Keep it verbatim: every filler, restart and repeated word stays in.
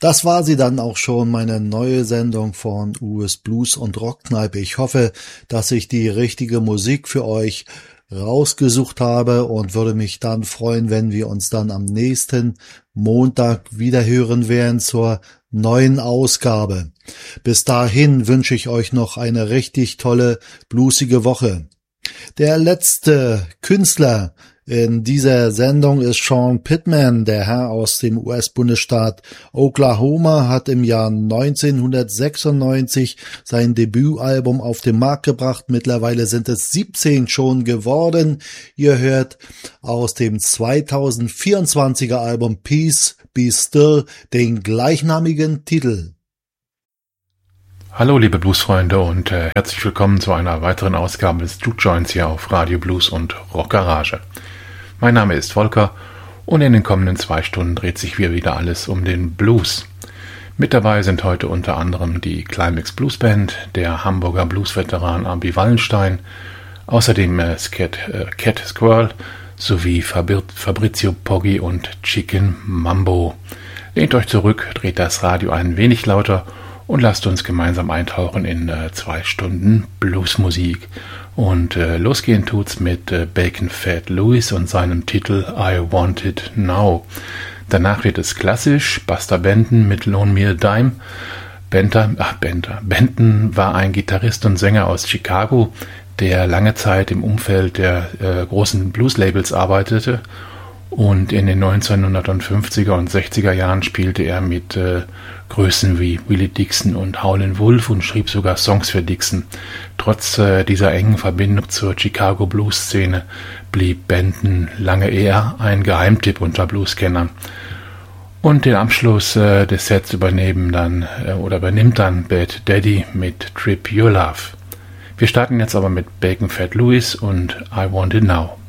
Das war sie dann auch schon, meine neue Sendung von Uwes Blues und Rockkneipe. Ich hoffe, dass ich die richtige Musik für euch rausgesucht habe und würde mich dann freuen, wenn wir uns dann am nächsten Montag wieder hören werden zur neuen Ausgabe. Bis dahin wünsche ich euch noch eine richtig tolle, bluesige Woche. Der letzte Künstler in dieser Sendung ist Sean Pittman. Der Herr aus dem U S-Bundesstaat Oklahoma hat im Jahr neunzehnhundertsechsundneunzig sein Debütalbum auf den Markt gebracht. Mittlerweile sind es siebzehn schon geworden. Ihr hört aus dem zweitausendvierundzwanziger Album Peace Be Still den gleichnamigen Titel. Hallo liebe Bluesfreunde und äh, herzlich willkommen zu einer weiteren Ausgabe des Juke Joints hier auf Radio Blues und Rock Garage. Mein Name ist Volker und in den kommenden zwei Stunden dreht sich wieder alles um den Blues. Mit dabei sind heute unter anderem die Climax Blues Band, der Hamburger Blues-Veteran Abi Wallenstein, außerdem äh, Cat, äh, Cat Squirrel sowie Fabri- Fabrizio Poggi und Chicken Mambo. Lehnt euch zurück, dreht das Radio ein wenig lauter und lasst uns gemeinsam eintauchen in äh, zwei Stunden Bluesmusik. Und äh, losgehen tut's mit äh, Bacon Fat Louis und seinem Titel I Want It Now. Danach wird es klassisch, Buster Benton mit Loan Me a Dime. Benter, ach Benter, Benton war ein Gitarrist und Sänger aus Chicago, der lange Zeit im Umfeld der äh, großen Blues-Labels arbeitete. Und in den neunzehnhundertfünfziger und sechziger Jahren spielte er mit äh, Größen wie Willie Dixon und Howlin' Wolf und schrieb sogar Songs für Dixon. Trotz äh, dieser engen Verbindung zur Chicago Blues-Szene blieb Benton lange eher ein Geheimtipp unter Blueskennern. Und den Abschluss äh, des Sets übernehmen dann äh, oder übernimmt dann Bad Daddy mit Trip Your Love. Wir starten jetzt aber mit Bacon Fat Louis und I Want It Now.